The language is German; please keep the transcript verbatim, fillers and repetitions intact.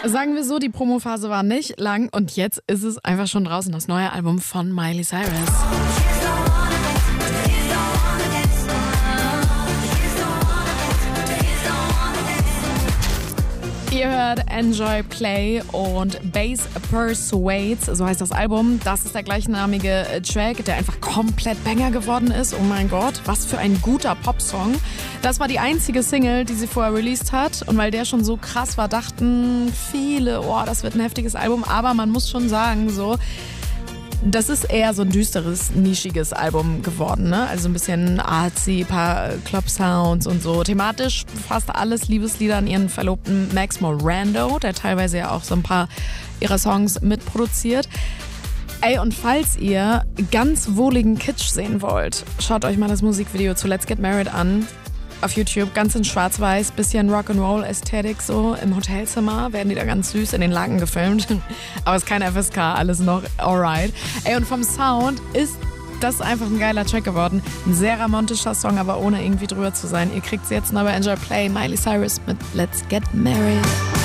Sagen wir so, die Promophase war nicht lang und jetzt ist es einfach schon draußen, das neue Album von Miley Cyrus. Ihr hört Enjoy Play und Bass Persuades, so heißt das Album. Das ist der gleichnamige Track, der einfach komplett Banger geworden ist. Oh mein Gott, was für ein guter Popsong. Das war die einzige Single, die sie vorher released hat. Und weil der schon so krass war, dachten viele, oh, das wird ein heftiges Album. Aber man muss schon sagen, so... Das ist eher so ein düsteres, nischiges Album geworden, ne? Also ein bisschen artsy, paar Club-Sounds und so. Thematisch fast alles Liebeslieder an ihren Verlobten Max Morando, der teilweise ja auch so ein paar ihrer Songs mitproduziert. Ey, und falls ihr ganz wohligen Kitsch sehen wollt, schaut euch mal das Musikvideo zu Let's Get Married an. Auf YouTube, ganz in schwarz-weiß, bisschen Rock'n'Roll-Ästhetik so. Im Hotelzimmer werden die da ganz süß in den Laken gefilmt. Aber es ist kein F S K, alles noch alright. Ey, und vom Sound ist das einfach ein geiler Track geworden. Ein sehr romantischer Song, aber ohne irgendwie drüber zu sein. Ihr kriegt es jetzt noch bei Enjoy Play, Miley Cyrus mit Let's Get Married.